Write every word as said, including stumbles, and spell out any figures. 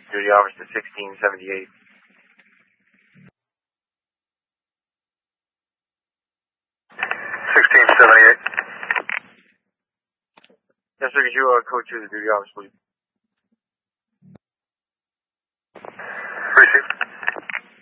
Duty hours to sixteen seventy-eight. sixteen seventy-eight. Yes, sir, could you uh, code two the duty hours, please?